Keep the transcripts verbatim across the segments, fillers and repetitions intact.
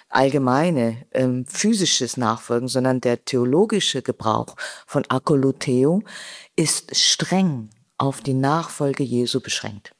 allgemeine ähm, physisches Nachfolgen, sondern der theologische Gebrauch von Akoluteo ist streng auf die Nachfolge Jesu beschränkt.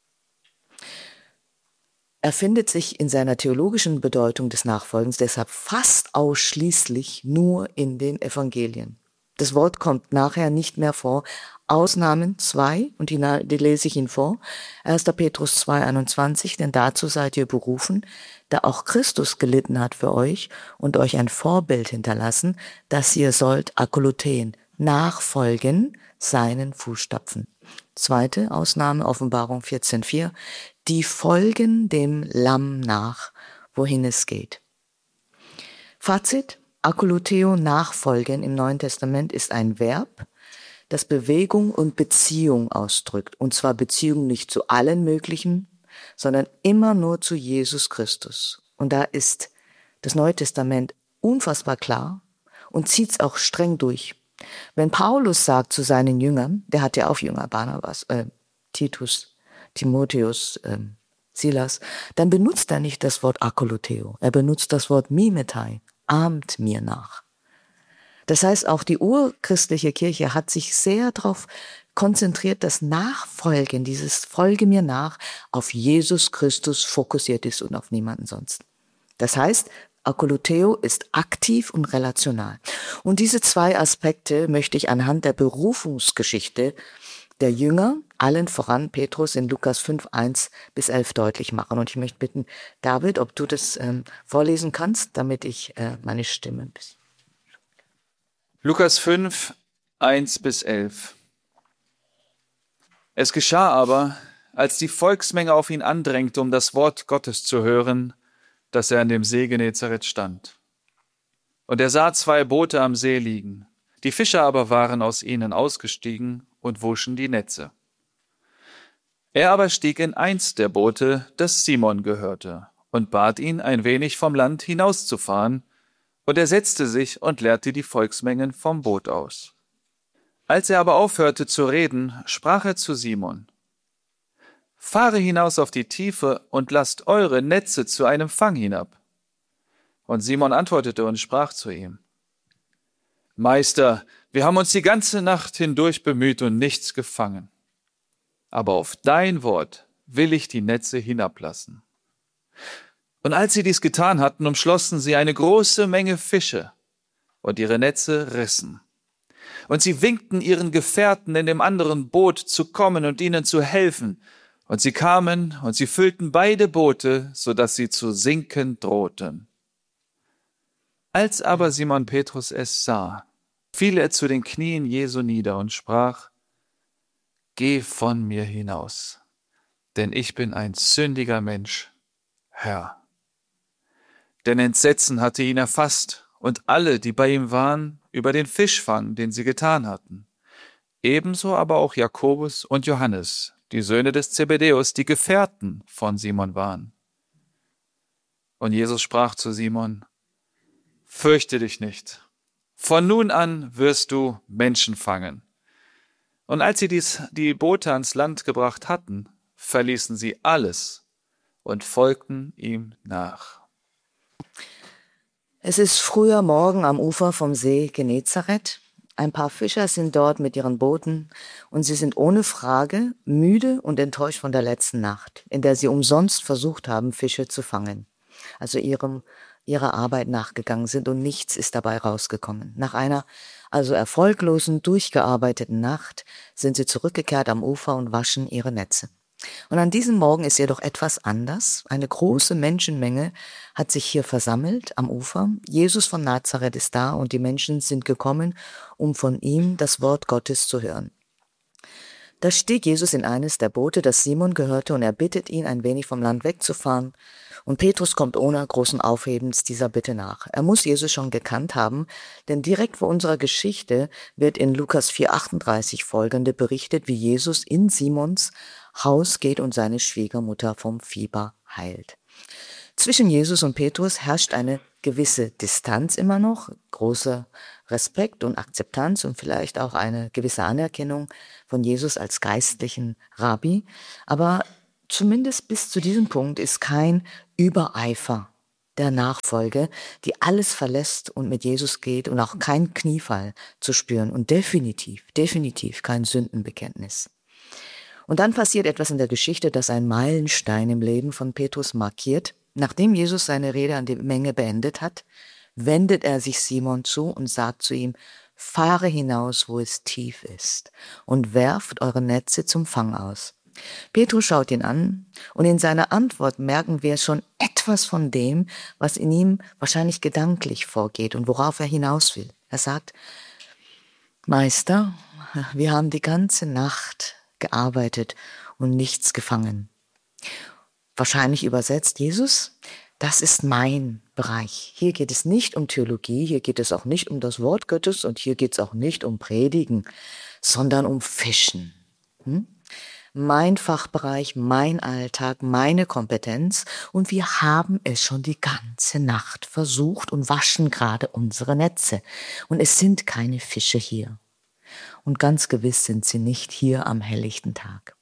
Er findet sich in seiner theologischen Bedeutung des Nachfolgens deshalb fast ausschließlich nur in den Evangelien. Das Wort kommt nachher nicht mehr vor. Ausnahmen zwei, und die, die lese ich Ihnen vor. erster Petrus zwei einundzwanzig, denn dazu seid ihr berufen, da auch Christus gelitten hat für euch und euch ein Vorbild hinterlassen, dass ihr sollt Akoluthein nachfolgen seinen Fußstapfen. Zweite Ausnahme, Offenbarung vierzehn vier, die folgen dem Lamm nach, wohin es geht. Fazit: Akoluteo, nachfolgen im Neuen Testament, ist ein Verb, das Bewegung und Beziehung ausdrückt. Und zwar Beziehung nicht zu allen möglichen, sondern immer nur zu Jesus Christus. Und da ist das Neue Testament unfassbar klar und zieht es auch streng durch. Wenn Paulus sagt zu seinen Jüngern, der hat ja auch Jünger, Barnabas, äh, Titus, Timotheus, äh, Silas, dann benutzt er nicht das Wort Akoluteo. Er benutzt das Wort Mimetai, ahmt mir nach. Das heißt, auch die urchristliche Kirche hat sich sehr darauf konzentriert, dass Nachfolgen, dieses Folge mir nach, auf Jesus Christus fokussiert ist und auf niemanden sonst. Das heißt, Akoluteo ist aktiv und relational. Und diese zwei Aspekte möchte ich anhand der Berufungsgeschichte der Jünger, allen voran Petrus, in Lukas fünf eins bis elf deutlich machen. Und ich möchte bitten, David, ob du das ähm, vorlesen kannst, damit ich äh, meine Stimme ein bisschen... Lukas fünf eins bis elf. Es geschah aber, als die Volksmenge auf ihn andrängte, um das Wort Gottes zu hören, dass er an dem See Genezareth stand. Und er sah zwei Boote am See liegen. Die Fischer aber waren aus ihnen ausgestiegen und wuschen die Netze. Er aber stieg in eins der Boote, das Simon gehörte, und bat ihn, ein wenig vom Land hinauszufahren, und er setzte sich und leerte die Volksmengen vom Boot aus. Als er aber aufhörte zu reden, sprach er zu Simon: Fahre hinaus auf die Tiefe und lasst eure Netze zu einem Fang hinab. Und Simon antwortete und sprach zu ihm: Meister, wir haben uns die ganze Nacht hindurch bemüht und nichts gefangen. Aber auf dein Wort will ich die Netze hinablassen. Und als sie dies getan hatten, umschlossen sie eine große Menge Fische, und ihre Netze rissen. Und sie winkten ihren Gefährten in dem anderen Boot zu kommen und ihnen zu helfen. Und sie kamen und sie füllten beide Boote, so dass sie zu sinken drohten. Als aber Simon Petrus es sah, fiel er zu den Knien Jesu nieder und sprach: Geh von mir hinaus, denn ich bin ein sündiger Mensch, Herr. Denn Entsetzen hatte ihn erfasst und alle, die bei ihm waren, über den Fischfang, den sie getan hatten. Ebenso aber auch Jakobus und Johannes, die Söhne des Zebedäus, die Gefährten von Simon waren. Und Jesus sprach zu Simon: Fürchte dich nicht, von nun an wirst du Menschen fangen. Und als sie dies, die Boote ans Land gebracht hatten, verließen sie alles und folgten ihm nach. Es ist früher Morgen am Ufer vom See Genezareth. Ein paar Fischer sind dort mit ihren Booten und sie sind ohne Frage müde und enttäuscht von der letzten Nacht, in der sie umsonst versucht haben, Fische zu fangen. Also ihrem, ihrer Arbeit nachgegangen sind und nichts ist dabei rausgekommen. Nach einer also erfolglosen, durchgearbeiteten Nacht sind sie zurückgekehrt am Ufer und waschen ihre Netze. Und an diesem Morgen ist jedoch etwas anders. Eine große Menschenmenge hat sich hier versammelt am Ufer. Jesus von Nazareth ist da und die Menschen sind gekommen, um von ihm das Wort Gottes zu hören. Da stieg Jesus in eines der Boote, das Simon gehörte, und er bittet ihn, ein wenig vom Land wegzufahren. Und Petrus kommt ohne großen Aufhebens dieser Bitte nach. Er muss Jesus schon gekannt haben, denn direkt vor unserer Geschichte wird in Lukas vier achtunddreißig folgende berichtet, wie Jesus in Simons Haus geht und seine Schwiegermutter vom Fieber heilt. Zwischen Jesus und Petrus herrscht eine gewisse Distanz immer noch, großer Respekt und Akzeptanz und vielleicht auch eine gewisse Anerkennung von Jesus als geistlichen Rabbi. Aber zumindest bis zu diesem Punkt ist kein Übereifer der Nachfolge, die alles verlässt und mit Jesus geht und auch kein Kniefall zu spüren und definitiv, definitiv kein Sündenbekenntnis. Und dann passiert etwas in der Geschichte, das ein Meilenstein im Leben von Petrus markiert. Nachdem Jesus seine Rede an die Menge beendet hat, wendet er sich Simon zu und sagt zu ihm: Fahre hinaus, wo es tief ist, und werft eure Netze zum Fang aus. Petrus schaut ihn an, und in seiner Antwort merken wir schon etwas von dem, was in ihm wahrscheinlich gedanklich vorgeht und worauf er hinaus will. Er sagt: Meister, wir haben die ganze Nacht gearbeitet und nichts gefangen. Wahrscheinlich übersetzt: Jesus, das ist mein Bereich. Hier geht es nicht um Theologie, hier geht es auch nicht um das Wort Gottes und hier geht es auch nicht um Predigen, sondern um Fischen. Hm? Mein Fachbereich, mein Alltag, meine Kompetenz, und wir haben es schon die ganze Nacht versucht und waschen gerade unsere Netze. Und es sind keine Fische hier. Und ganz gewiss sind sie nicht hier am helllichten Tag.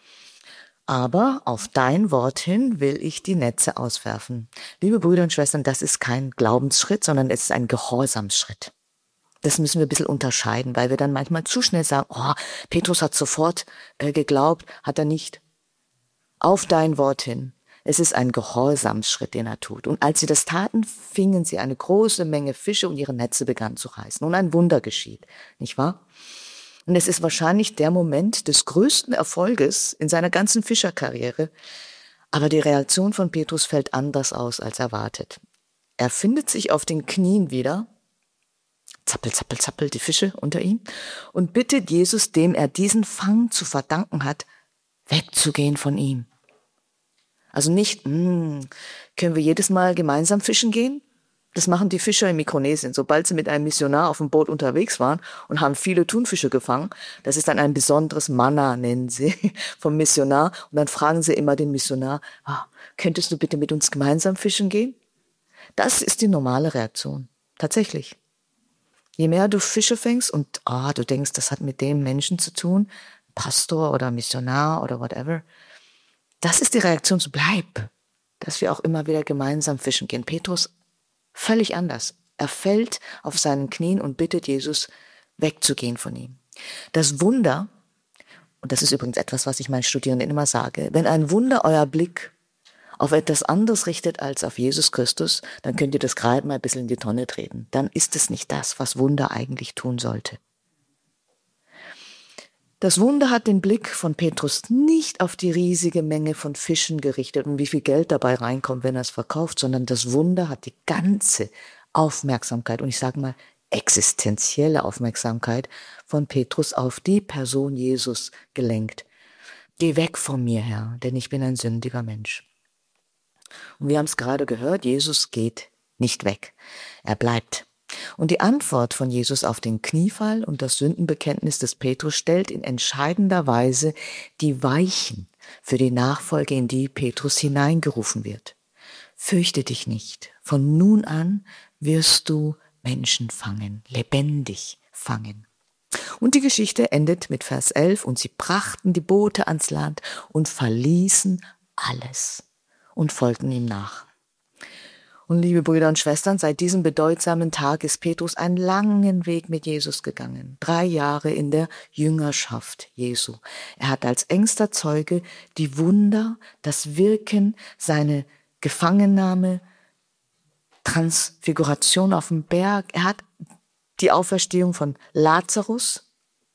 Aber auf dein Wort hin will ich die Netze auswerfen. Liebe Brüder und Schwestern, das ist kein Glaubensschritt, sondern es ist ein Gehorsamsschritt. Das müssen wir ein bisschen unterscheiden, weil wir dann manchmal zu schnell sagen: Oh, Petrus hat sofort äh, geglaubt, hat er nicht. Auf dein Wort hin. Es ist ein Gehorsamsschritt, den er tut. Und als sie das taten, fingen sie eine große Menge Fische und ihre Netze begannen zu reißen. Und ein Wunder geschieht, nicht wahr? Und es ist wahrscheinlich der Moment des größten Erfolges in seiner ganzen Fischerkarriere. Aber die Reaktion von Petrus fällt anders aus als erwartet. Er findet sich auf den Knien wieder, zappel, zappel, zappel die Fische unter ihm, und bittet Jesus, dem er diesen Fang zu verdanken hat, wegzugehen von ihm. Also nicht, hm, können wir jedes Mal gemeinsam fischen gehen? Das machen die Fischer in Mikronesien. Sobald sie mit einem Missionar auf dem Boot unterwegs waren und haben viele Thunfische gefangen, das ist dann ein besonderes Manna, nennen sie, vom Missionar. Und dann fragen sie immer den Missionar: ah, könntest du bitte mit uns gemeinsam fischen gehen? Das ist die normale Reaktion. Tatsächlich. Je mehr du Fische fängst und ah, du denkst, das hat mit dem Menschen zu tun, Pastor oder Missionar oder whatever, das ist die Reaktion zu bleib, dass wir auch immer wieder gemeinsam fischen gehen. Petrus völlig anders. Er fällt auf seinen Knien und bittet Jesus, wegzugehen von ihm. Das Wunder, und das ist übrigens etwas, was ich meinen Studierenden immer sage: Wenn ein Wunder euer Blick auf etwas anderes richtet als auf Jesus Christus, dann könnt ihr das gerade mal ein bisschen in die Tonne treten. Dann ist es nicht das, was Wunder eigentlich tun sollte. Das Wunder hat den Blick von Petrus nicht auf die riesige Menge von Fischen gerichtet und wie viel Geld dabei reinkommt, wenn er es verkauft, sondern das Wunder hat die ganze Aufmerksamkeit, und ich sage mal existenzielle Aufmerksamkeit, von Petrus auf die Person Jesus gelenkt. Geh weg von mir, Herr, denn ich bin ein sündiger Mensch. Und wir haben es gerade gehört, Jesus geht nicht weg, er bleibt. Und die Antwort von Jesus auf den Kniefall und das Sündenbekenntnis des Petrus stellt in entscheidender Weise die Weichen für die Nachfolge, in die Petrus hineingerufen wird. Fürchte dich nicht, von nun an wirst du Menschen fangen, lebendig fangen. Und die Geschichte endet mit Vers elf: Und sie brachten die Boote ans Land und verließen alles und folgten ihm nach. Und liebe Brüder und Schwestern, seit diesem bedeutsamen Tag ist Petrus einen langen Weg mit Jesus gegangen. Drei Jahre in der Jüngerschaft Jesu. Er hat als engster Zeuge die Wunder, das Wirken, seine Gefangennahme, Transfiguration auf dem Berg. Er hat die Auferstehung von Lazarus.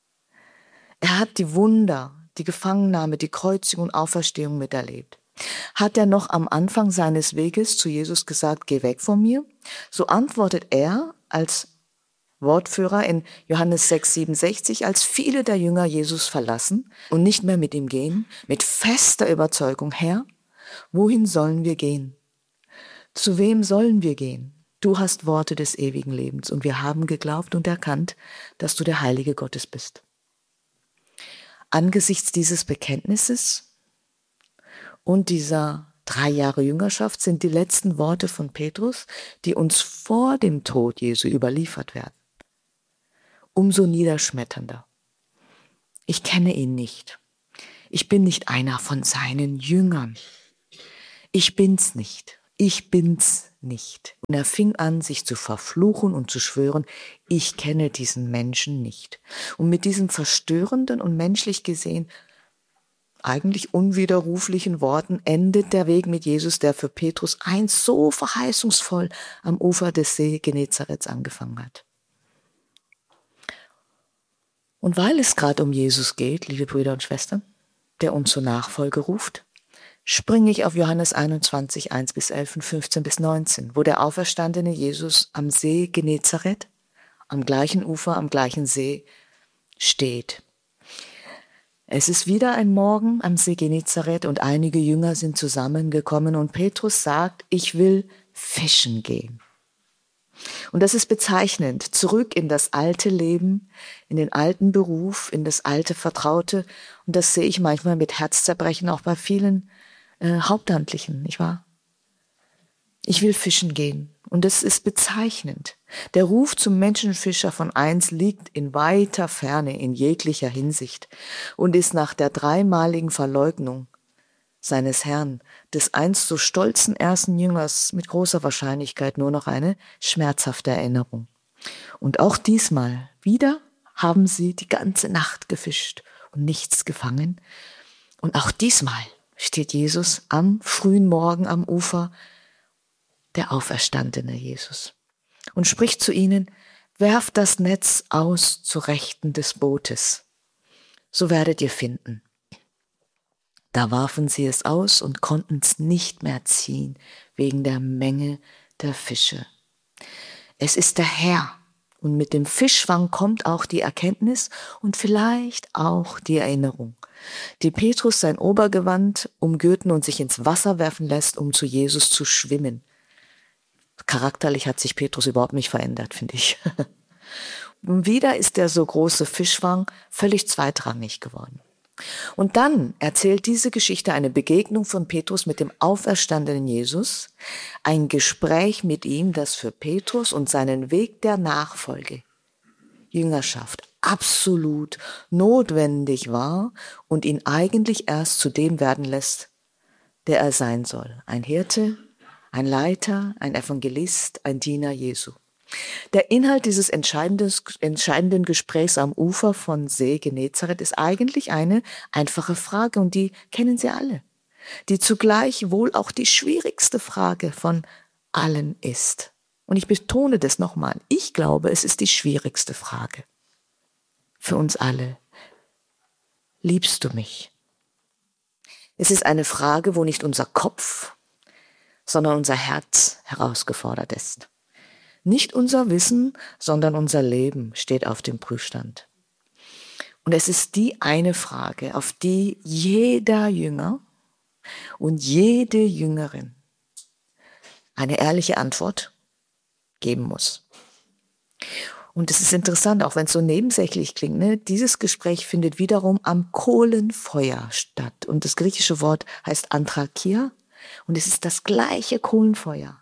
Er hat die Wunder, die Gefangennahme, die Kreuzigung und Auferstehung miterlebt. Hat er noch am Anfang seines Weges zu Jesus gesagt: Geh weg von mir? So antwortet er als Wortführer in Johannes sechs siebenundsechzig, als viele der Jünger Jesus verlassen und nicht mehr mit ihm gehen, mit fester Überzeugung: Herr, wohin sollen wir gehen? Zu wem sollen wir gehen? Du hast Worte des ewigen Lebens, und wir haben geglaubt und erkannt, dass du der Heilige Gottes bist. Angesichts dieses Bekenntnisses und dieser drei Jahre Jüngerschaft sind die letzten Worte von Petrus, die uns vor dem Tod Jesu überliefert werden, umso niederschmetternder. Ich kenne ihn nicht. Ich bin nicht einer von seinen Jüngern. Ich bin's nicht. ich bin's nicht. Und er fing an, sich zu verfluchen und zu schwören, ich kenne diesen Menschen nicht. Und mit diesen verstörenden und menschlich gesehen eigentlich unwiderruflichen Worten endet der Weg mit Jesus, der für Petrus einst so verheißungsvoll am Ufer des See Genezarets angefangen hat. Und weil es gerade um Jesus geht, liebe Brüder und Schwestern, der uns zur Nachfolge ruft, springe ich auf Johannes einundzwanzig, eins bis elf und fünfzehn bis neunzehn, wo der auferstandene Jesus am See Genezareth, am gleichen Ufer, am gleichen See steht. Es ist wieder ein Morgen am See Genezareth und einige Jünger sind zusammengekommen und Petrus sagt, ich will fischen gehen. Und das ist bezeichnend, zurück in das alte Leben, in den alten Beruf, in das alte Vertraute. Und das sehe ich manchmal mit Herzzerbrechen auch bei vielen äh, Hauptamtlichen, nicht wahr? Ich will fischen gehen. Und das ist bezeichnend. Der Ruf zum Menschenfischer von einst liegt in weiter Ferne in jeglicher Hinsicht und ist nach der dreimaligen Verleugnung seines Herrn, des einst so stolzen ersten Jüngers, mit großer Wahrscheinlichkeit nur noch eine schmerzhafte Erinnerung. Und auch diesmal wieder haben sie die ganze Nacht gefischt und nichts gefangen. Und auch diesmal steht Jesus am frühen Morgen am Ufer, der auferstandene Jesus, und spricht zu ihnen, werft das Netz aus zu Rechten des Bootes, so werdet ihr finden. Da warfen sie es aus und konnten es nicht mehr ziehen, wegen der Menge der Fische. Es ist der Herr, und mit dem Fischfang kommt auch die Erkenntnis und vielleicht auch die Erinnerung, die Petrus sein Obergewand umgürten und sich ins Wasser werfen lässt, um zu Jesus zu schwimmen. Charakterlich hat sich Petrus überhaupt nicht verändert, finde ich. Und wieder ist der so große Fischfang völlig zweitrangig geworden. Und dann erzählt diese Geschichte eine Begegnung von Petrus mit dem auferstandenen Jesus, ein Gespräch mit ihm, das für Petrus und seinen Weg der Nachfolge, Jüngerschaft, absolut notwendig war und ihn eigentlich erst zu dem werden lässt, der er sein soll. Ein Hirte, ein Leiter, ein Evangelist, ein Diener Jesu. Der Inhalt dieses entscheidenden Gesprächs am Ufer von See Genezareth ist eigentlich eine einfache Frage und die kennen Sie alle, die zugleich wohl auch die schwierigste Frage von allen ist. Und ich betone das nochmal, ich glaube, es ist die schwierigste Frage für uns alle. Liebst du mich? Es ist eine Frage, wo nicht unser Kopf, sondern unser Herz herausgefordert ist. Nicht unser Wissen, sondern unser Leben steht auf dem Prüfstand. Und es ist die eine Frage, auf die jeder Jünger und jede Jüngerin eine ehrliche Antwort geben muss. Und es ist interessant, auch wenn es so nebensächlich klingt, ne? Dieses Gespräch findet wiederum am Kohlenfeuer statt. Und das griechische Wort heißt Anthrakia. Und es ist das gleiche Kohlenfeuer.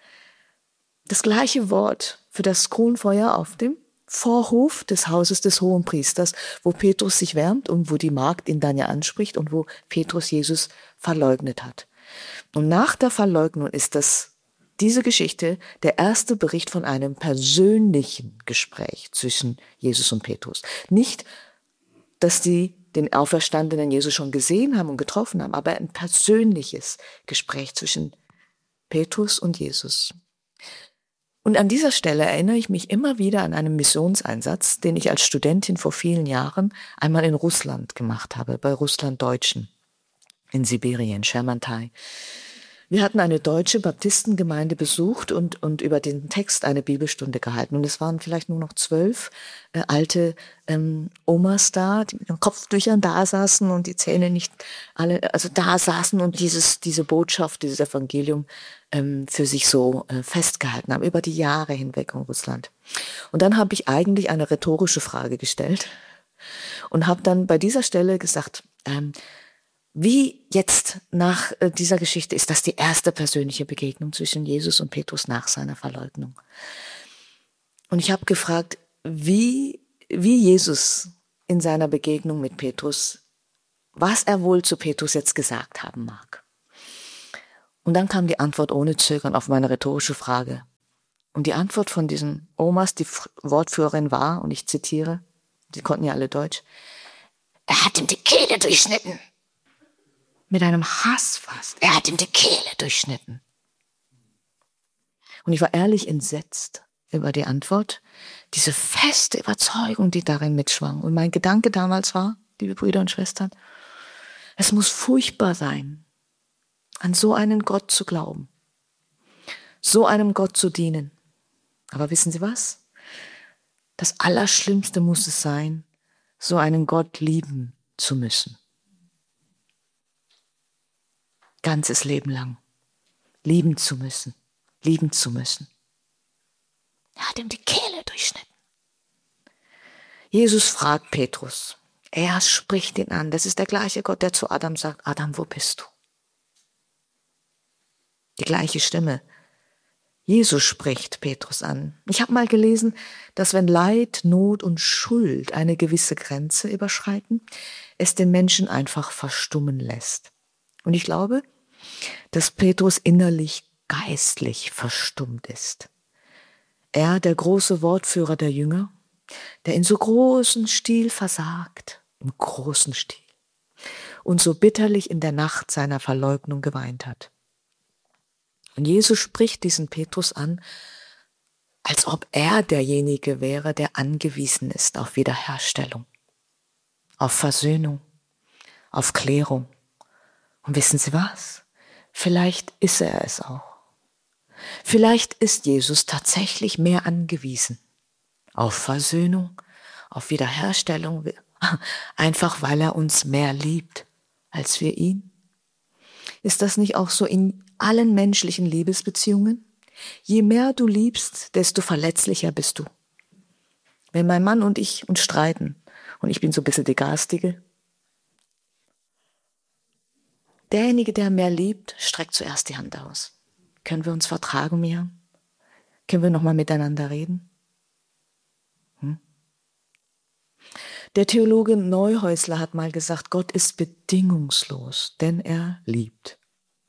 Das gleiche Wort für das Kohlenfeuer auf dem Vorhof des Hauses des Hohenpriesters, wo Petrus sich wärmt und wo die Magd ihn dann ja anspricht und wo Petrus Jesus verleugnet hat. Und nach der Verleugnung ist das, diese Geschichte der erste Bericht von einem persönlichen Gespräch zwischen Jesus und Petrus. Nicht, dass die den auferstandenen Jesus schon gesehen haben und getroffen haben, aber ein persönliches Gespräch zwischen Petrus und Jesus. Und an dieser Stelle erinnere ich mich immer wieder an einen Missionseinsatz, den ich als Studentin vor vielen Jahren einmal in Russland gemacht habe, bei Russlanddeutschen in Sibirien, Schermantai. Wir hatten eine deutsche Baptistengemeinde besucht und, und über den Text eine Bibelstunde gehalten. Und es waren vielleicht nur noch zwölf äh, alte ähm, Omas da, die mit den Kopftüchern da saßen und die Zähne nicht alle, also da saßen und dieses, diese Botschaft, dieses Evangelium ähm, für sich so äh, festgehalten haben, über die Jahre hinweg in Russland. Und dann habe ich eigentlich eine rhetorische Frage gestellt und habe dann bei dieser Stelle gesagt, ähm, wie jetzt nach dieser Geschichte ist das die erste persönliche Begegnung zwischen Jesus und Petrus nach seiner Verleugnung. Und ich habe gefragt, wie, wie Jesus in seiner Begegnung mit Petrus, was er wohl zu Petrus jetzt gesagt haben mag. Und dann kam die Antwort ohne Zögern auf meine rhetorische Frage. Und die Antwort von diesen Omas, die Wortführerin war, und ich zitiere, sie konnten ja alle Deutsch, er hat ihm die Kehle durchschnitten. Mit einem Hass fast. Er hat ihm die Kehle durchschnitten. Und ich war ehrlich entsetzt über die Antwort, diese feste Überzeugung, die darin mitschwang. Und mein Gedanke damals war, liebe Brüder und Schwestern, es muss furchtbar sein, an so einen Gott zu glauben, so einem Gott zu dienen. Aber wissen Sie was? Das Allerschlimmste muss es sein, so einen Gott lieben zu müssen. Ganzes Leben lang. Lieben zu müssen. Lieben zu müssen. Er hat ihm die Kehle durchschnitten. Jesus fragt Petrus. Er spricht ihn an. Das ist der gleiche Gott, der zu Adam sagt, Adam, wo bist du? Die gleiche Stimme. Jesus spricht Petrus an. Ich habe mal gelesen, dass wenn Leid, Not und Schuld eine gewisse Grenze überschreiten, es den Menschen einfach verstummen lässt. Und ich glaube, dass Petrus innerlich geistlich verstummt ist. Er, der große Wortführer der Jünger, der in so großem Stil versagt, im großen Stil, und so bitterlich in der Nacht seiner Verleugnung geweint hat. Und Jesus spricht diesen Petrus an, als ob er derjenige wäre, der angewiesen ist auf Wiederherstellung, auf Versöhnung, auf Klärung. Und wissen Sie was? Vielleicht ist er es auch. Vielleicht ist Jesus tatsächlich mehr angewiesen auf Versöhnung, auf Wiederherstellung, einfach weil er uns mehr liebt als wir ihn. Ist das nicht auch so in allen menschlichen Liebesbeziehungen? Je mehr du liebst, desto verletzlicher bist du. Wenn mein Mann und ich uns streiten, und ich bin so ein bisschen die Garstige, derjenige, der mehr liebt, streckt zuerst die Hand aus. Können wir uns vertragen, Mia? Können wir nochmal miteinander reden? Hm? Der Theologe Neuhäusler hat mal gesagt, Gott ist bedingungslos, denn er liebt.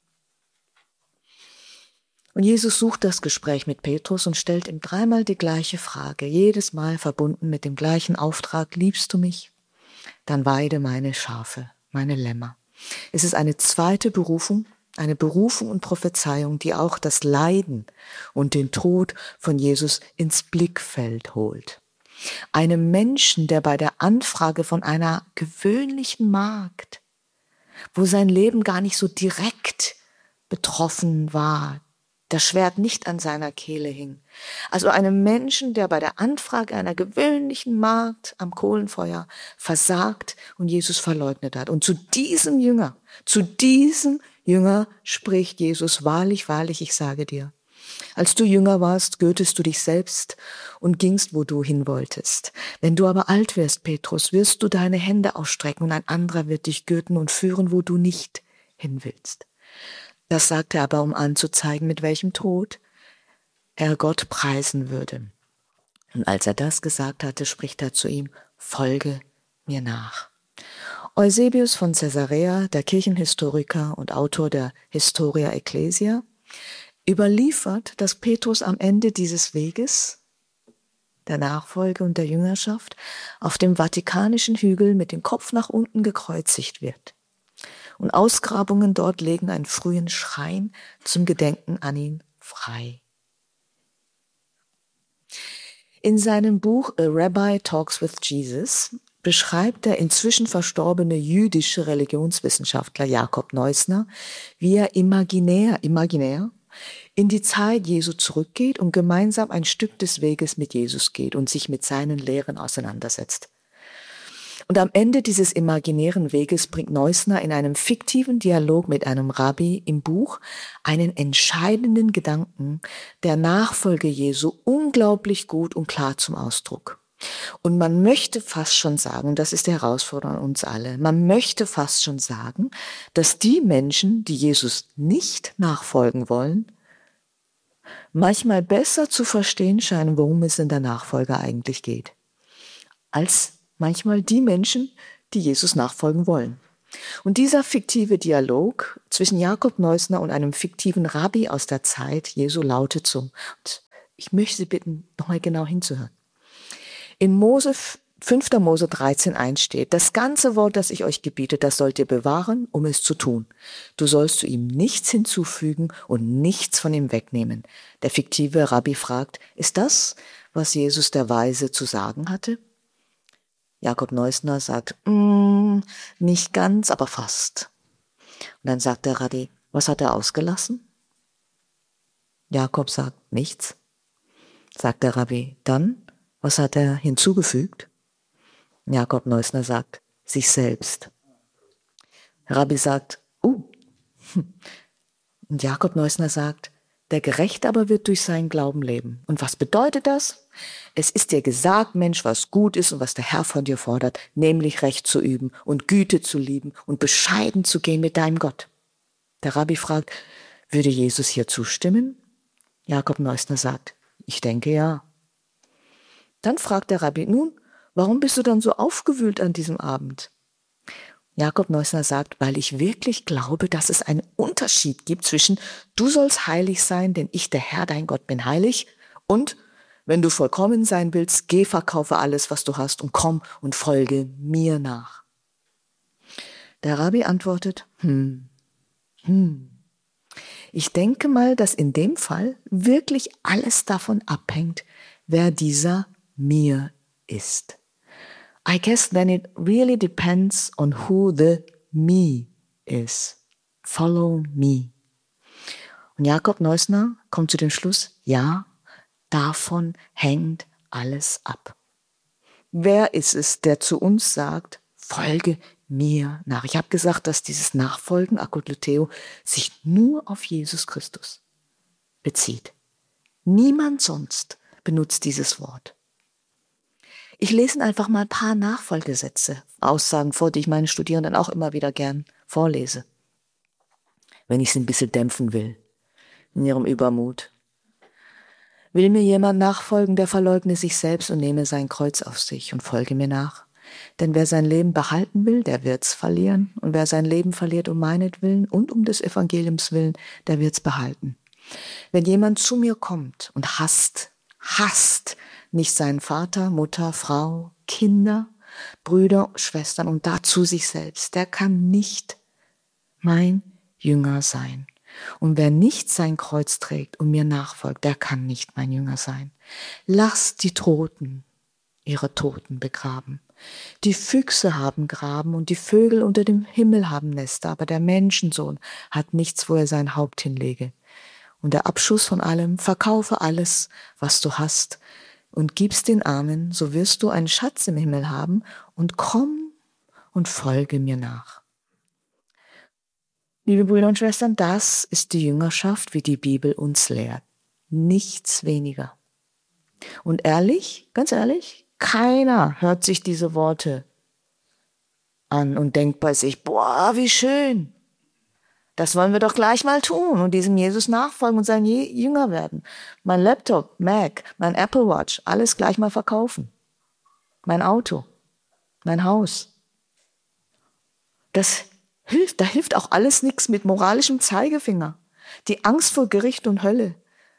Und Jesus sucht das Gespräch mit Petrus und stellt ihm dreimal die gleiche Frage, jedes Mal verbunden mit dem gleichen Auftrag, liebst du mich? Dann weide meine Schafe, meine Lämmer. Es ist eine zweite Berufung, eine Berufung und Prophezeiung, die auch das Leiden und den Tod von Jesus ins Blickfeld holt. Einem Menschen, der bei der Anfrage von einer gewöhnlichen Magd, wo sein Leben gar nicht so direkt betroffen war, das Schwert nicht an seiner Kehle hing. Also einem Menschen, der bei der Anfrage einer gewöhnlichen Magd am Kohlenfeuer versagt und Jesus verleugnet hat. Und zu diesem Jünger, zu diesem Jünger spricht Jesus, wahrlich, wahrlich, ich sage dir, als du jünger warst, gürtest du dich selbst und gingst, wo du hin wolltest. Wenn du aber alt wirst, Petrus, wirst du deine Hände ausstrecken und ein anderer wird dich gürten und führen, wo du nicht hin willst. Das sagte er aber, um anzuzeigen, mit welchem Tod er Gott preisen würde. Und als er das gesagt hatte, spricht er zu ihm, folge mir nach. Eusebius von Caesarea, der Kirchenhistoriker und Autor der Historia Ecclesia, überliefert, dass Petrus am Ende dieses Weges, der Nachfolge und der Jüngerschaft, auf dem Vatikanischen Hügel mit dem Kopf nach unten gekreuzigt wird. Und Ausgrabungen dort legen einen frühen Schrein zum Gedenken an ihn frei. In seinem Buch A Rabbi Talks with Jesus beschreibt der inzwischen verstorbene jüdische Religionswissenschaftler Jakob Neusner, wie er imaginär, imaginär in die Zeit Jesu zurückgeht und gemeinsam ein Stück des Weges mit Jesus geht und sich mit seinen Lehren auseinandersetzt. Und am Ende dieses imaginären Weges bringt Neusner in einem fiktiven Dialog mit einem Rabbi im Buch einen entscheidenden Gedanken der Nachfolge Jesu unglaublich gut und klar zum Ausdruck. Und man möchte fast schon sagen, das ist die Herausforderung an uns alle, man möchte fast schon sagen, dass die Menschen, die Jesus nicht nachfolgen wollen, manchmal besser zu verstehen scheinen, worum es in der Nachfolge eigentlich geht, als manchmal die Menschen, die Jesus nachfolgen wollen. Und dieser fiktive Dialog zwischen Jakob Neusner und einem fiktiven Rabbi aus der Zeit Jesu lautet so. Und ich möchte Sie bitten, nochmal genau hinzuhören. In Mose, fünfter Mose dreizehn eins steht, das ganze Wort, das ich euch gebiete, das sollt ihr bewahren, um es zu tun. Du sollst zu ihm nichts hinzufügen und nichts von ihm wegnehmen. Der fiktive Rabbi fragt, ist das, was Jesus der Weise zu sagen hatte? Jakob Neusner sagt, mm, nicht ganz, aber fast. Und dann sagt der Rabbi, was hat er ausgelassen? Jakob sagt, nichts. Sagt der Rabbi, dann, was hat er hinzugefügt? Jakob Neusner sagt, sich selbst. Der Rabbi sagt, uh. Und Jakob Neusner sagt, der Gerechte aber wird durch seinen Glauben leben. Und was bedeutet das? Es ist dir gesagt, Mensch, was gut ist und was der Herr von dir fordert, nämlich Recht zu üben und Güte zu lieben und bescheiden zu gehen mit deinem Gott. Der Rabbi fragt, würde Jesus hier zustimmen? Jakob Neusner sagt, ich denke ja. Dann fragt der Rabbi, nun, warum bist du dann so aufgewühlt an diesem Abend? Jakob Neusner sagt, weil ich wirklich glaube, dass es einen Unterschied gibt zwischen du sollst heilig sein, denn ich, der Herr, dein Gott, bin heilig, und wenn du vollkommen sein willst, geh, verkaufe alles, was du hast und komm und folge mir nach. Der Rabbi antwortet, hm, hm. Ich denke mal, dass in dem Fall wirklich alles davon abhängt, wer dieser mir ist. I guess then it really depends on who the me is. Follow me. Und Jakob Neusner kommt zu dem Schluss, ja, davon hängt alles ab. Wer ist es, der zu uns sagt, folge mir nach? Ich habe gesagt, dass dieses Nachfolgen, Akotluteo, sich nur auf Jesus Christus bezieht. Niemand sonst benutzt dieses Wort. Ich lese einfach mal ein paar Nachfolgesätze, Aussagen vor, die ich meinen Studierenden auch immer wieder gern vorlese, wenn ich sie ein bisschen dämpfen will, in ihrem Übermut. Will mir jemand nachfolgen, der verleugne sich selbst und nehme sein Kreuz auf sich und folge mir nach. Denn wer sein Leben behalten will, der wird's verlieren. Und wer sein Leben verliert um meinetwillen und um des Evangeliums willen, der wird's behalten. Wenn jemand zu mir kommt und hasst, hasst nicht seinen Vater, Mutter, Frau, Kinder, Brüder, Schwestern und dazu sich selbst, der kann nicht mein Jünger sein. Und wer nicht sein Kreuz trägt und mir nachfolgt, der kann nicht mein Jünger sein. Lasst die Toten ihre Toten begraben. Die Füchse haben Graben und die Vögel unter dem Himmel haben Nester, aber der Menschensohn hat nichts, wo er sein Haupt hinlege. Und der Abschuss von allem, verkaufe alles, was du hast, und gib's den Armen, so wirst du einen Schatz im Himmel haben, und komm und folge mir nach. Liebe Brüder und Schwestern, das ist die Jüngerschaft, wie die Bibel uns lehrt. Nichts weniger. Und ehrlich, ganz ehrlich, keiner hört sich diese Worte an und denkt bei sich, boah, wie schön. Das wollen wir doch gleich mal tun und diesem Jesus nachfolgen und sein Jünger werden. Mein Laptop, Mac, mein Apple Watch, alles gleich mal verkaufen. Mein Auto, mein Haus. Das hilft, da hilft auch alles nichts mit moralischem Zeigefinger. Die Angst vor Gericht und Hölle.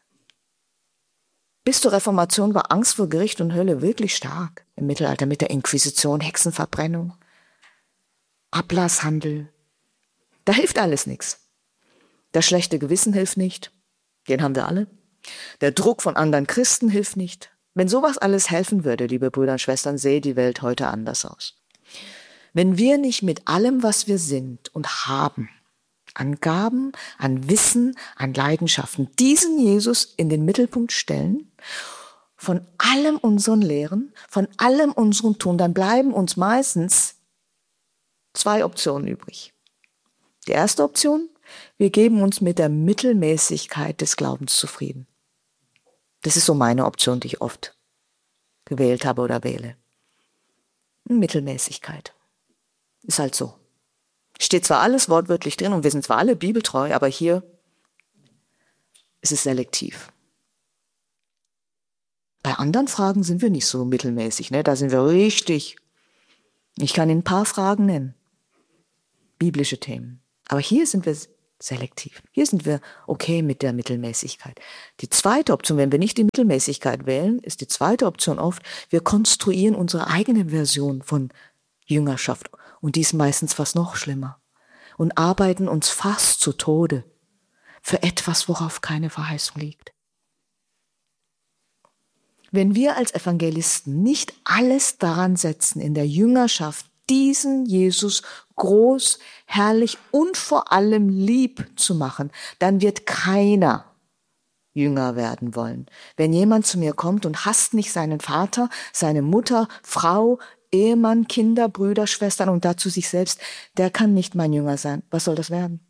Bis zur Reformation war Angst vor Gericht und Hölle wirklich stark. Im Mittelalter mit der Inquisition, Hexenverbrennung, Ablasshandel. Da hilft alles nichts. Das schlechte Gewissen hilft nicht. Den haben wir alle. Der Druck von anderen Christen hilft nicht. Wenn sowas alles helfen würde, liebe Brüder und Schwestern, sähe die Welt heute anders aus. Wenn wir nicht mit allem, was wir sind und haben, an Gaben, an Wissen, an Leidenschaften, diesen Jesus in den Mittelpunkt stellen, von allem unseren Lehren, von allem unserem Tun, dann bleiben uns meistens zwei Optionen übrig. Die erste Option, wir geben uns mit der Mittelmäßigkeit des Glaubens zufrieden. Das ist so meine Option, die ich oft gewählt habe oder wähle. Mittelmäßigkeit. Ist halt so. Steht zwar alles wortwörtlich drin und wir sind zwar alle bibeltreu, aber hier ist es selektiv. Bei anderen Fragen sind wir nicht so mittelmäßig, ne? Da sind wir richtig. Ich kann Ihnen ein paar Fragen nennen. biblische Themen. Aber hier sind wir selektiv. Hier sind wir okay mit der Mittelmäßigkeit. Die zweite Option, wenn wir nicht die Mittelmäßigkeit wählen, ist die zweite Option oft, wir konstruieren unsere eigene Version von Jüngerschaft. Und die ist meistens fast noch schlimmer. Und arbeiten uns fast zu Tode für etwas, worauf keine Verheißung liegt. Wenn wir als Evangelisten nicht alles daran setzen, in der Jüngerschaft diesen Jesus groß, herrlich und vor allem lieb zu machen, dann wird keiner Jünger werden wollen. Wenn jemand zu mir kommt und hasst nicht seinen Vater, seine Mutter, Frau, Ehemann, Kinder, Brüder, Schwestern und dazu sich selbst, der kann nicht mein Jünger sein. Was soll das werden?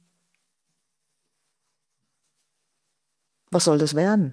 Was soll das werden?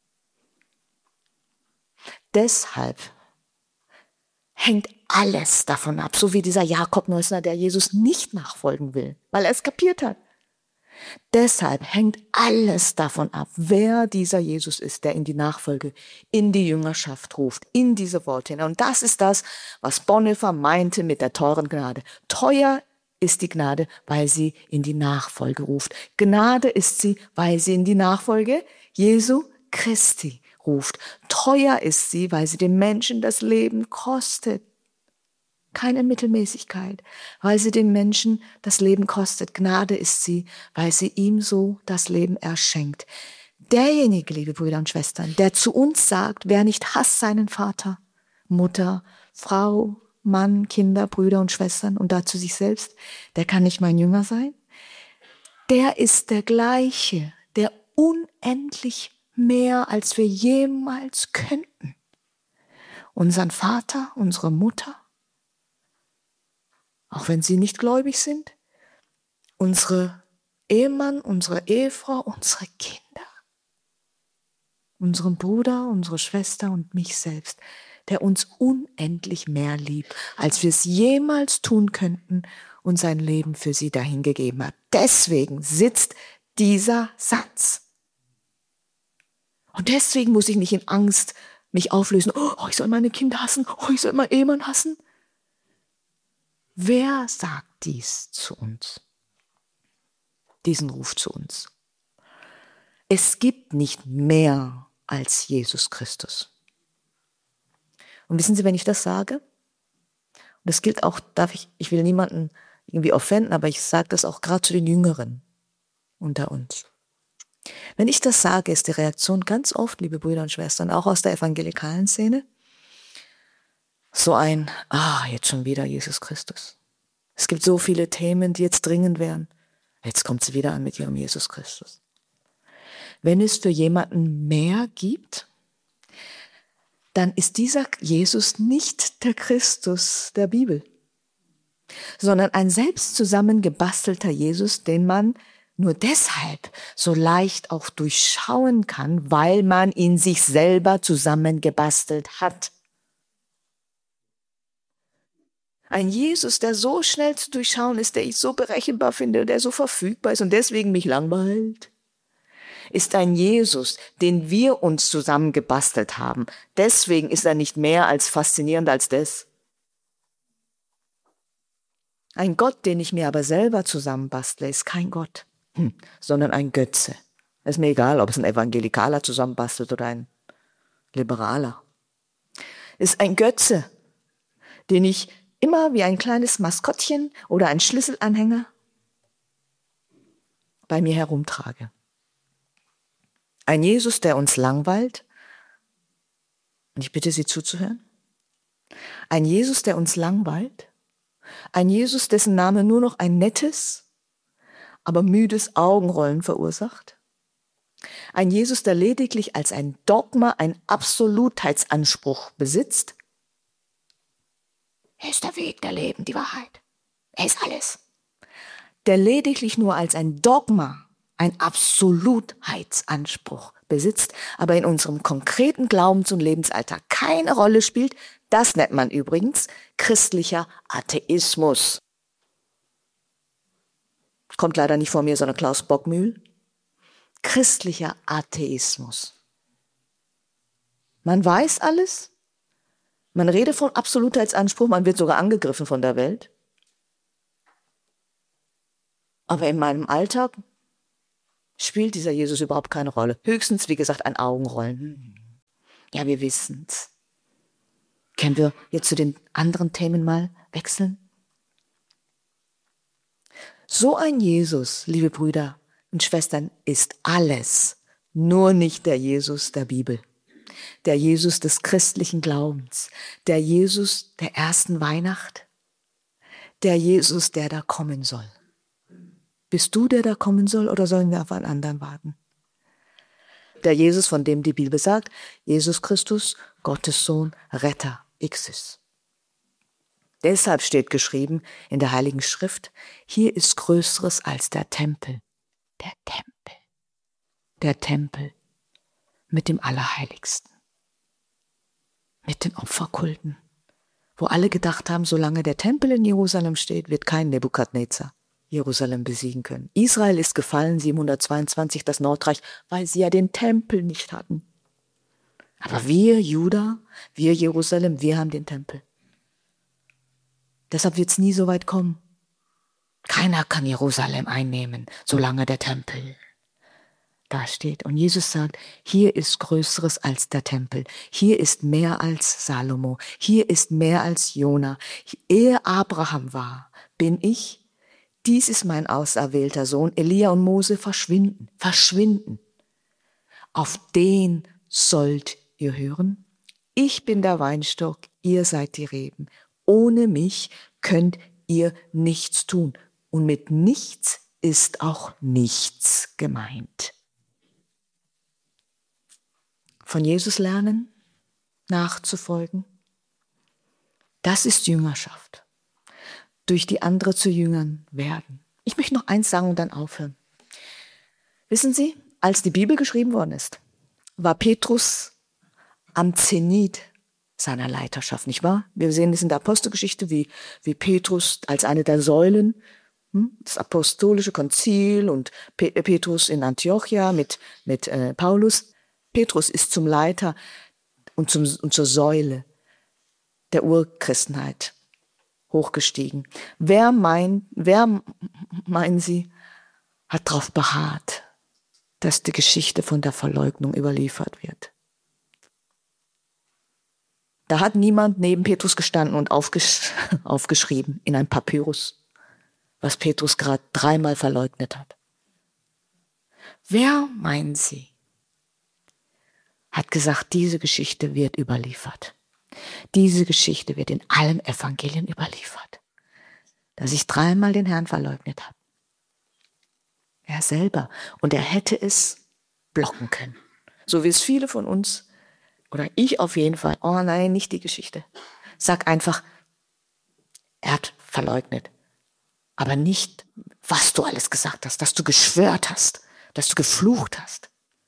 Deshalb hängt alles davon ab, so wie dieser Jakob Neusner, der Jesus nicht nachfolgen will, weil er es kapiert hat. Deshalb hängt alles davon ab, wer dieser Jesus ist, der in die Nachfolge, in die Jüngerschaft ruft, in diese Worte hinein. Und das ist das, was Bonhoeffer meinte mit der teuren Gnade. Teuer ist die Gnade, weil sie in die Nachfolge ruft. Gnade ist sie, weil sie in die Nachfolge Jesu Christi ruft. Teuer ist sie, weil sie den Menschen das Leben kostet. Keine Mittelmäßigkeit, weil sie den Menschen das Leben kostet. Gnade ist sie, weil sie ihm so das Leben erschenkt. Derjenige, liebe Brüder und Schwestern, der zu uns sagt, wer nicht hasst seinen Vater, Mutter, Frau, Mann, Kinder, Brüder und Schwestern und dazu sich selbst, der kann nicht mein Jünger sein. Der ist der Gleiche, der unendlich mehr, als wir jemals könnten. Unseren Vater, unsere Mutter, auch wenn sie nicht gläubig sind, unsere Ehemann, unsere Ehefrau, unsere Kinder, unseren Bruder, unsere Schwester und mich selbst, der uns unendlich mehr liebt, als wir es jemals tun könnten und sein Leben für sie dahingegeben hat. Deswegen sitzt dieser Satz. Und deswegen muss ich nicht in Angst mich auflösen, oh, ich soll meine Kinder hassen, oh, ich soll meinen Ehemann hassen. Wer sagt dies zu uns? Diesen Ruf zu uns. Es gibt nicht mehr als Jesus Christus. Und wissen Sie, wenn ich das sage, und das gilt auch, darf ich, ich will niemanden irgendwie offenden, aber ich sage das auch gerade zu den Jüngeren unter uns. Wenn ich das sage, ist die Reaktion ganz oft, liebe Brüder und Schwestern, auch aus der evangelikalen Szene, so ein, ah, jetzt schon wieder Jesus Christus. Es gibt so viele Themen, die jetzt dringend wären. Jetzt kommt sie wieder an mit ihrem Jesus Christus. Wenn es für jemanden mehr gibt, dann ist dieser Jesus nicht der Christus der Bibel, sondern ein selbst zusammengebastelter Jesus, den man nur deshalb so leicht auch durchschauen kann, weil man ihn sich selber zusammengebastelt hat. Ein Jesus, der so schnell zu durchschauen ist, der ich so berechenbar finde, der so verfügbar ist und deswegen mich langweilt, ist ein Jesus, den wir uns zusammengebastelt haben. Deswegen ist er nicht mehr als faszinierend als das. Ein Gott, den ich mir aber selber zusammenbastle, ist kein Gott, hm, sondern ein Götze. Es ist mir egal, ob es ein Evangelikaler zusammenbastelt oder ein Liberaler. Es ist ein Götze, den ich immer wie ein kleines Maskottchen oder ein Schlüsselanhänger bei mir herumtrage. Ein Jesus, der uns langweilt, und ich bitte Sie zuzuhören, ein Jesus, der uns langweilt, ein Jesus, dessen Name nur noch ein nettes, aber müdes Augenrollen verursacht, ein Jesus, der lediglich als ein Dogma einen Absolutheitsanspruch besitzt. Er ist der Weg, der Leben, die Wahrheit. Er ist alles. Der lediglich nur als ein Dogma einen Absolutheitsanspruch besitzt, aber in unserem konkreten Glaubens- und Lebensalltag keine Rolle spielt, das nennt man übrigens christlicher Atheismus. Kommt leider nicht von mir, sondern Klaus Bockmühl. Christlicher Atheismus. Man weiß alles, man redet von Absolutheitsanspruch, man wird sogar angegriffen von der Welt. Aber in meinem Alltag spielt dieser Jesus überhaupt keine Rolle. Höchstens, wie gesagt, ein Augenrollen. Ja, wir wissen's. Können wir jetzt zu den anderen Themen mal wechseln? So ein Jesus, liebe Brüder und Schwestern, ist alles, nur nicht der Jesus der Bibel. Der Jesus des christlichen Glaubens, der Jesus der ersten Weihnacht, der Jesus, der da kommen soll. Bist du der da kommen soll oder sollen wir auf einen anderen warten? Der Jesus, von dem die Bibel sagt, Jesus Christus, Gottes Sohn, Retter, Ixis. Deshalb steht geschrieben in der Heiligen Schrift, hier ist Größeres als der Tempel. Der Tempel. Der Tempel mit dem Allerheiligsten. Mit den Opferkulten. Wo alle gedacht haben, solange der Tempel in Jerusalem steht, wird kein Nebukadnezar Jerusalem besiegen können. Israel ist gefallen, siebenhundertzweiundzwanzig, das Nordreich, weil sie ja den Tempel nicht hatten. Aber wir, Juda, wir Jerusalem, wir haben den Tempel. Deshalb wird es nie so weit kommen. Keiner kann Jerusalem einnehmen, solange der Tempel da steht. Und Jesus sagt, hier ist Größeres als der Tempel. Hier ist mehr als Salomo. Hier ist mehr als Jona. Ehe Abraham war, bin ich. Dies ist mein auserwählter Sohn. Elia und Mose verschwinden, verschwinden. Auf den sollt ihr hören. Ich bin der Weinstock, ihr seid die Reben. Ohne mich könnt ihr nichts tun. Und mit nichts ist auch nichts gemeint. Von Jesus lernen, nachzufolgen, das ist Jüngerschaft. Durch die andere zu Jüngern werden. Ich möchte noch eins sagen und dann aufhören. Wissen Sie, als die Bibel geschrieben worden ist, war Petrus am Zenit seiner Leiterschaft, nicht wahr? Wir sehen es in der Apostelgeschichte, wie, wie Petrus als eine der Säulen, hm, das apostolische Konzil und Pe- Petrus in Antiochia mit, mit äh, Paulus. Petrus ist zum Leiter und, zum, und zur Säule der Urchristenheit hochgestiegen. Wer, mein, wer meinen Sie, hat darauf beharrt, dass die Geschichte von der Verleugnung überliefert wird? Da hat niemand neben Petrus gestanden und aufgesch- aufgeschrieben in ein Papyrus, was Petrus gerade dreimal verleugnet hat. Wer, meinen Sie, hat gesagt, diese Geschichte wird überliefert. Diese Geschichte wird in allen Evangelien überliefert. Dass ich dreimal den Herrn verleugnet habe. Er selber. Und er hätte es blocken können. So wie es viele von uns, oder ich auf jeden Fall, oh nein, nicht die Geschichte. Sag einfach, er hat verleugnet. Aber nicht, was du alles gesagt hast, dass du geschwört hast, dass du geflucht hast.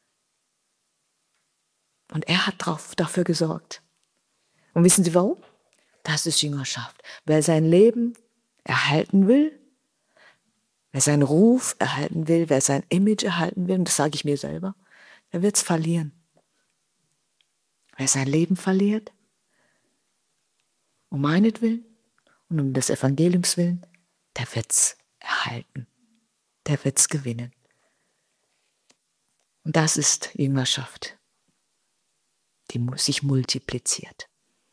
Und er hat drauf, dafür gesorgt. Und wissen Sie warum? Das ist Jüngerschaft. Wer sein Leben erhalten will, wer seinen Ruf erhalten will, wer sein Image erhalten will, und das sage ich mir selber, der wird es verlieren. Wer sein Leben verliert, um meinetwillen und um des Evangeliums willen, der wird es erhalten. Der wird es gewinnen. Und das ist Jüngerschaft, die sich multipliziert.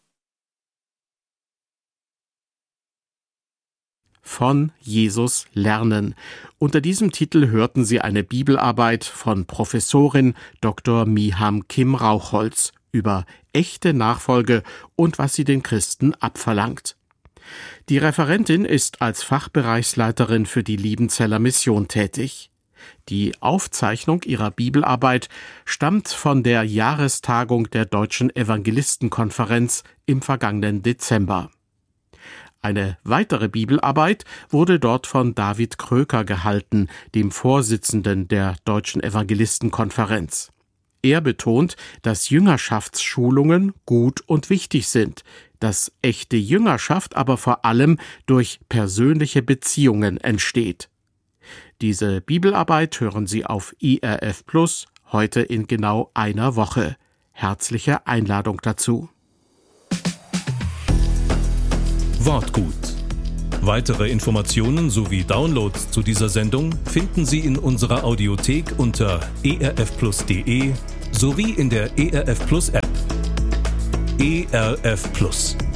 Von Jesus lernen. Unter diesem Titel hörten Sie eine Bibelarbeit von Professorin Doktor Miham Kim Rauchholz über echte Nachfolge und was sie den Christen abverlangt. Die Referentin ist als Fachbereichsleiterin für die Liebenzeller Mission tätig. Die Aufzeichnung ihrer Bibelarbeit stammt von der Jahrestagung der Deutschen Evangelistenkonferenz im vergangenen Dezember. Eine weitere Bibelarbeit wurde dort von David Kröker gehalten, dem Vorsitzenden der Deutschen Evangelistenkonferenz. Er betont, dass Jüngerschaftsschulungen gut und wichtig sind, dass echte Jüngerschaft aber vor allem durch persönliche Beziehungen entsteht. Diese Bibelarbeit hören Sie auf I R F Plus, heute in genau einer Woche. Herzliche Einladung dazu. Wortgut. Weitere Informationen sowie Downloads zu dieser Sendung finden Sie in unserer Audiothek unter e r f plus punkt d e sowie in der E R F Plus App. E R F Plus.